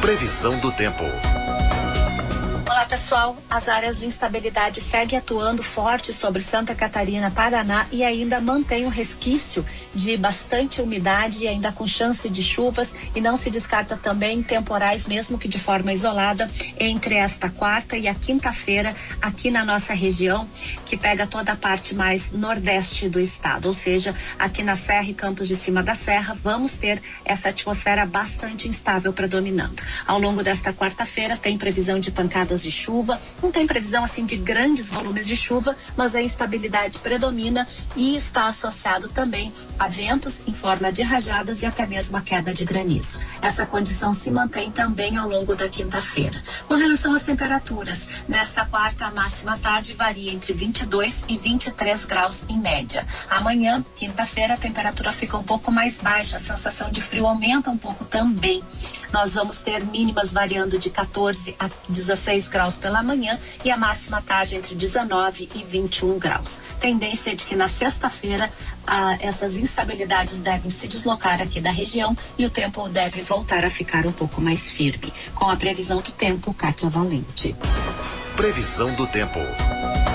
Previsão do tempo. Olá pessoal, as áreas de instabilidade seguem atuando forte sobre Santa Catarina, Paraná e ainda mantém um resquício de bastante umidade e ainda com chance de chuvas, e não se descarta também temporais, mesmo que de forma isolada, entre esta quarta e a quinta-feira aqui na nossa região, que pega toda a parte mais nordeste do estado, ou seja, aqui na Serra e Campos de Cima da Serra, vamos ter essa atmosfera bastante instável predominando. Ao longo desta quarta-feira tem previsão de pancadas de chuva, não tem previsão assim de grandes volumes de chuva, mas a instabilidade predomina e está associado também a ventos em forma de rajadas e até mesmo a queda de granizo. Essa condição se mantém também ao longo da quinta-feira. Com relação às temperaturas, nesta quarta a máxima tarde varia entre 22 e 23 graus em média. Amanhã, quinta-feira, a temperatura fica um pouco mais baixa, a sensação de frio aumenta um pouco também. Nós vamos ter mínimas variando de 14 a 16 graus pela manhã e a máxima tarde entre 19 e 21 graus. Tendência é de que na sexta-feira essas instabilidades devem se deslocar aqui da região e o tempo deve voltar a ficar um pouco mais firme. Com a previsão do tempo, Kátia Valente. Previsão do tempo.